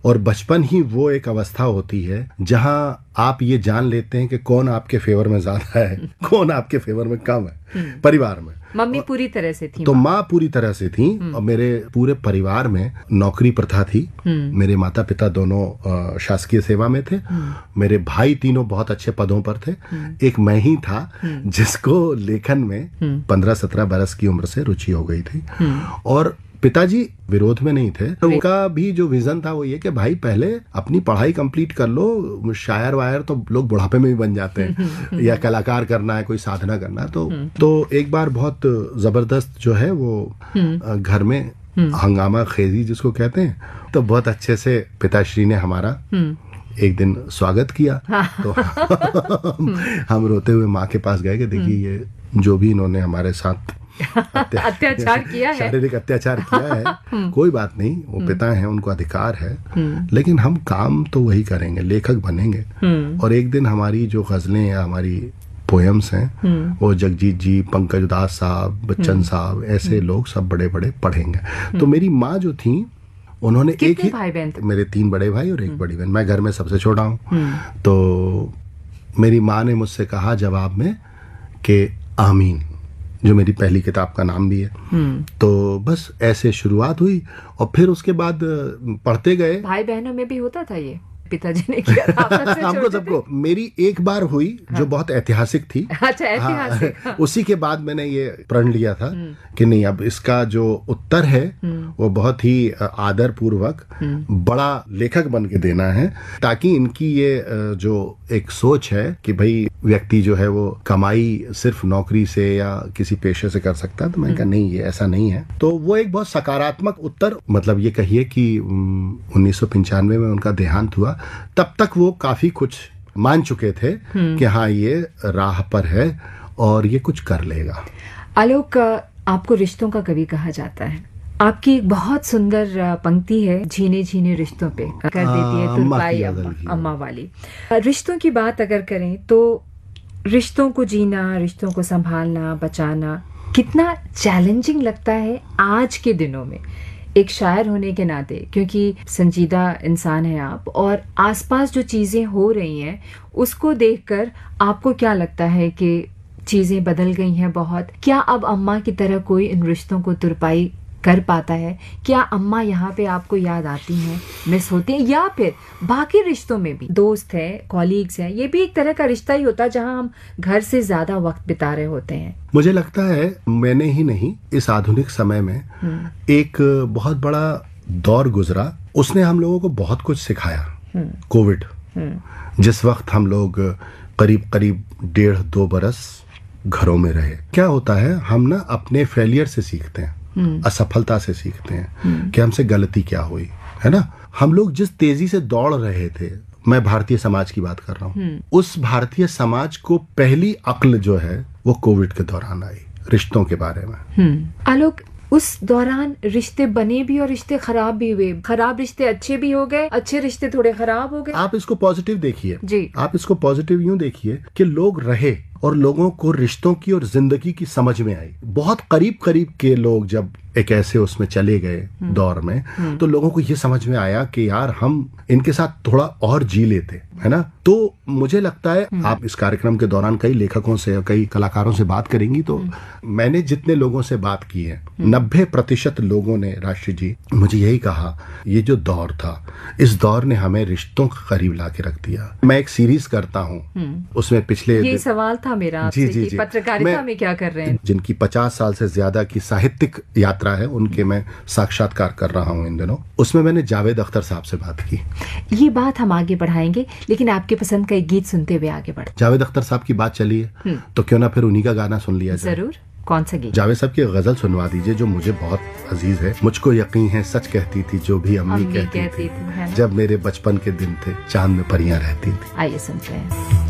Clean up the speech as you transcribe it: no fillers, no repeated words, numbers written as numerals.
और बचपन ही वो एक अवस्था होती है जहां आप ये जान लेते हैं कि कौन आपके फेवर में ज्यादा है, कौन आपके फेवर में कम है परिवार में। मम्मी पूरी तरह से थी, तो माँ पूरी तरह से थी और मेरे पूरे परिवार में नौकरी प्रथा थी। मेरे माता पिता दोनों शासकीय सेवा में थे। मेरे भाई तीनों बहुत अच्छे पदों पर थे। एक मैं ही था जिसको लेखन में 15-17 बरस की उम्र से रुचि हो गई थी। और पिताजी विरोध में नहीं थे। तो उनका भी जो विजन था वो ये कि भाई पहले अपनी पढ़ाई कंप्लीट कर लो, शायर वायर तो लोग बुढ़ापे में भी बन जाते हैं, या कलाकार करना है, कोई साधना करना है। तो एक बार बहुत जबरदस्त जो है वो घर में हंगामा खेजी जिसको कहते हैं, तो बहुत अच्छे से पिताश्री ने हमारा एक दिन स्वागत किया। तो हम रोते हुए माँ के पास गए कि देखिए ये जो भी इन्होंने हमारे साथ अत्याचार किया है, शारीरिक अत्याचार किया है, कोई बात नहीं, वो पिता हैं, उनको अधिकार है, लेकिन हम काम तो वही करेंगे, लेखक बनेंगे। और एक दिन हमारी जो गजलें या हमारी पोएम्स हैं वो जगजीत जी, पंकज उदास साहब, बच्चन साहब, ऐसे लोग सब बड़े बड़े पढ़ेंगे। तो मेरी माँ जो थी उन्होंने एक ही, भाई बहन थे? मेरे 3 बड़े भाई और 1 बड़ी बहन। मैं घर में सबसे छोटा हूँ। तो मेरी माँ ने मुझसे कहा जवाब में कि आमीन, जो मेरी पहली किताब का नाम भी है। तो बस ऐसे शुरुआत हुई और फिर उसके बाद पढ़ते गए। भाई बहनों में भी होता था ये, पिताजी ने किया था हमको सबको। मेरी एक बार हुई जो बहुत ऐतिहासिक थी। अच्छा, ऐतिहासिक। हाँ, उसी के बाद मैंने ये प्रण लिया था कि नहीं, अब इसका जो उत्तर है वो बहुत ही आदर पूर्वक बड़ा लेखक बन के देना है, ताकि इनकी ये जो एक सोच है कि भाई व्यक्ति जो है वो कमाई सिर्फ नौकरी से या किसी पेशे से कर सकता है, तो मैंने कहा नहीं, ये ऐसा नहीं है। तो वो एक बहुत सकारात्मक उत्तर, मतलब ये कहिए कि 1995 में उनका देहांत हुआ, तब तक वो काफी कुछ मान चुके थे कि हाँ ये राह पर है और ये कुछ कर लेगा। आलोक, आपको रिश्तों का कवि कहा जाता है। आपकी एक बहुत सुंदर पंक्ति है, झीने झीने रिश्तों पे कर देती है तुरपाई अम्मा वाली। रिश्तों की बात अगर करें तो रिश्तों को जीना, रिश्तों को संभालना, बचाना कितना चैलेंजिंग लगता है आज के दिनों में, एक शायर होने के नाते, क्योंकि संजीदा इंसान है आप, और आसपास जो चीजें हो रही हैं उसको देखकर आपको क्या लगता है कि चीजें बदल गई हैं बहुत? क्या अब अम्मा की तरह कोई इन रिश्तों को तुरपाई कर पाता है? क्या अम्मा यहाँ पे आपको याद आती हैं, मिस होती हैं? या फिर बाकी रिश्तों में भी दोस्त हैं, कॉलीग्स हैं, ये भी एक तरह का रिश्ता ही होता है जहाँ हम घर से ज्यादा वक्त बिता रहे होते हैं। मुझे लगता है मैंने ही नहीं, इस आधुनिक समय में एक बहुत बड़ा दौर गुजरा, उसने हम लोगों को बहुत कुछ सिखाया। कोविड, जिस वक्त हम लोग करीब 1.5-2 बरस घरों में रहे, क्या होता है हम ना अपने फेलियर से सीखते हैं, असफलता से सीखते हैं कि हमसे गलती क्या हुई, है ना। हम लोग जिस तेजी से दौड़ रहे थे, मैं भारतीय समाज की बात कर रहा हूँ, उस भारतीय समाज को पहली अक्ल जो है वो कोविड के दौरान आई, रिश्तों के बारे में। आलोक, उस दौरान रिश्ते बने भी और रिश्ते खराब भी हुए, खराब रिश्ते अच्छे भी हो गए, अच्छे रिश्ते थोड़े खराब हो गए। आप इसको पॉजिटिव देखिए जी, आप इसको पॉजिटिव यूं देखिए कि लोग रहे और लोगों को रिश्तों की और जिंदगी की समझ में आई। बहुत करीब करीब के लोग जब एक ऐसे उसमें चले गए दौर में, तो लोगों को ये समझ में आया कि यार हम इनके साथ थोड़ा और जी लेते, है ना। तो मुझे लगता है आप इस कार्यक्रम के दौरान कई लेखकों से और कई कलाकारों से बात करेंगी, तो मैंने जितने लोगों से बात की है 90% लोगों ने, राष्ट्रीय जी, मुझे यही कहा, ये जो दौर था, इस दौर ने हमें रिश्तों के करीब ला के रख दिया। मैं एक सीरीज करता हूँ, उसमें पिछले, ये सवाल था मेरा आपसे कि पत्रकारिता में क्या कर रहे हैं, जिनकी 50 साल से ज्यादा की साहित्यिक यात्रा है, उनके मैं साक्षात्कार कर रहा हूँ इन दिनों। उसमें मैंने जावेद अख्तर साहब से बात की। ये बात हम आगे बढ़ाएंगे, लेकिन आपके पसंद का एक गीत सुनते हुए आगे बढ़ते। जावेद अख्तर साहब की बात चली है तो क्यों ना फिर उन्हीं का गाना सुन लिया जाए। जरूर। कौन सा गीत? जावेद साहब की गजल सुनवा दीजिए जो मुझे बहुत अजीज है। मुझको यकीन है सच कहती थी जो भी अम्मी कहती थी, जब मेरे बचपन के दिन थे चांद में परियां रहती थी। आइए सुनते हैं।